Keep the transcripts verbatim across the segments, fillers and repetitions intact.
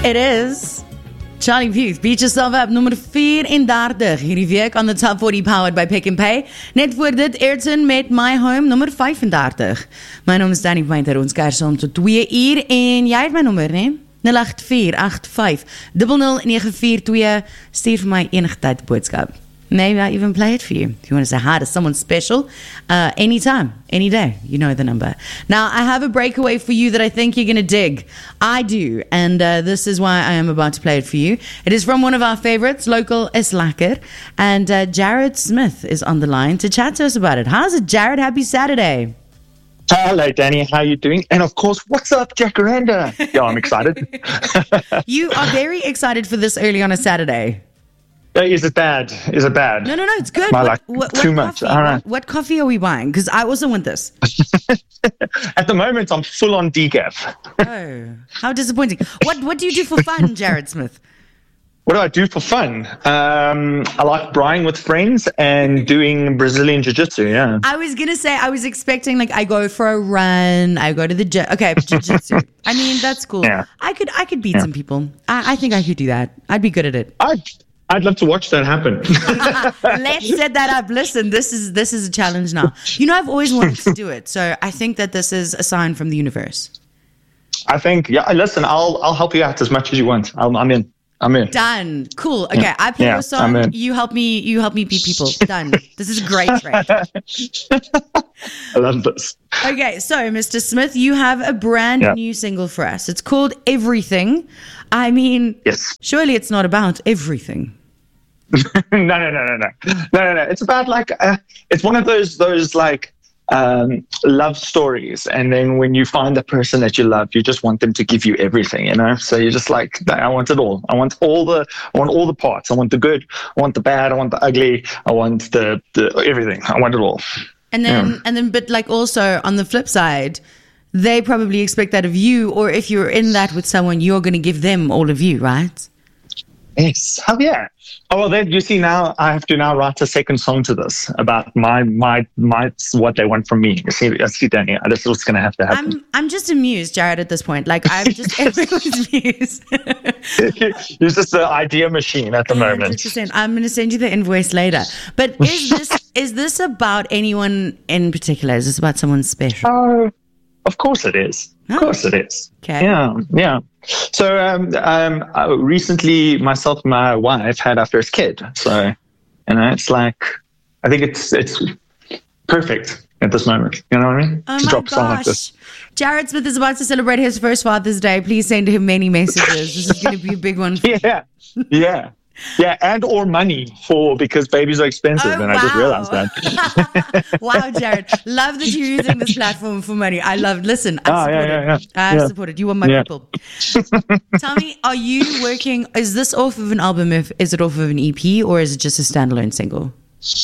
It is Charlie Puth, Beat Yourself Up, nummer thirty-four hierdie week on the Top forty powered by Pick and Pay. Net voor dit Ayrton met My Home, nummer vyfendertig. My naam is Danny Painter, ons kers om tot twee uur en jy het my nommer, nee? nul agt vier agt vyf nul nul nege vier twee. Stuur vir my enige tyd boodskap. Maybe I'll even play it for you. If you want to say hi to someone special, uh, anytime, any day, you know the number. Now, I have a breakaway for you that I think you're going to dig. I do, and uh, this is why I am about to play it for you. It is from one of our favorites, local is lekker, and uh, Jared Smith is on the line to chat to us about it. How's it, Jared? Happy Saturday. Hello, Danny. How are you doing? And of course, what's up, Jacaranda? Yeah, I'm excited. You are very excited for this early on a Saturday. Uh, is it bad? Is it bad? No, no, no, it's good. Am I what, like what, too what much? Coffee, All right. what, what coffee are we buying? Because I also want this. At the moment, I'm full on decaf. Oh, how disappointing. What What do you do for fun, Jared Smith? What do I do for fun? Um, I like braaiing with friends and doing Brazilian Jiu-Jitsu, yeah. I was going to say, I was expecting, like, I go for a run, I go to the gym. Okay, Jiu-Jitsu. I mean, that's cool. Yeah. I could I could beat Yeah. some people. I, I think I could do that. I'd be good at it. I'd, I'd love to watch that happen. Let's set that up. Listen, this is this is a challenge now. You know, I've always wanted to do it, so I think that this is a sign from the universe. I think, yeah, listen, I'll I'll help you out as much as you want. I'll, I'm in. I'm in. Done. Cool. Okay, Yeah. I play Yeah, your I'm song. in. You help me. You help me beat people. Done. This is great, right? I love this. Okay, so Mister Smith, you have a brand Yeah. new single for us. It's called Everything. I mean, Yes. surely it's not about everything. no, no, no, no, no, no, no, no. It's about like uh, it's one of those those like um, love stories, and then when you find the person that you love, you just want them to give you everything, you know. So you're just like, I want it all. I want all the, I want all the parts. I want the good. I want the bad. I want the ugly. I want the, the everything. I want it all. And then, Yeah. and then, but like also on the flip side, they probably expect that of you, or if you're in that with someone, you're going to give them all of you, right? Yes. Oh yeah. Oh well, then you see now I have to now write a second song to this about my my my what they want from me. You see, I see, Danny. This is what's going to have to happen. I'm I'm just amused, Jared, at this point. Like I'm just everyone's amused. You're just the idea machine at the one hundred moment. percent. I'm going to send you the invoice later. But is this is this about anyone in particular? Is this about someone special? Oh, of course it is. Of Oh. course it is. Okay. Yeah, yeah. So um, um, uh, recently, myself and my wife had our first kid. So, you know, it's like, I think it's it's perfect at this moment. You know what I mean? Oh to my drop a song like this. gosh. Jared Smith is about to celebrate his first Father's Day. Please send him many messages. This is going to be a big one for you. Yeah, yeah. Yeah, and or money for because babies are expensive, Oh, and I just wow. realized that. Wow, Jared. Love that you're using this platform for money. I love Listen, I Oh, support yeah, it. yeah, yeah. I Yeah. support it. You are my Yeah. people. Tell me, are you working, is this off of an album? If, is it off of an E P or is it just a standalone single?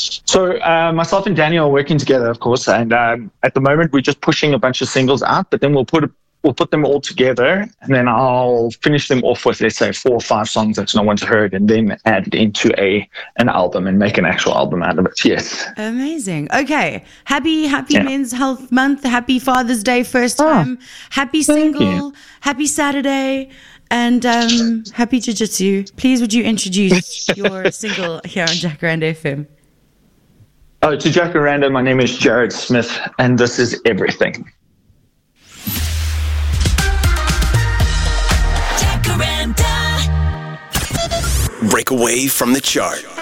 So uh, myself and Daniel are working together, of course, and um, at the moment we're just pushing a bunch of singles out, but then we'll put we'll put them all together, and then I'll finish them off with, let's say, four or five songs that no one's heard, and then add it into a an album and make an actual album out of it. Yes. Amazing. Okay. Happy, happy Yeah. Men's Health Month. Happy Father's Day first Oh, time. Happy thank single. you. Happy Saturday. And um, happy Jiu-Jitsu. Please, would you introduce your single here on Jacaranda F M? Oh, to Jacaranda, my name is Jared Smith, and this is Everything. Break away from the chart.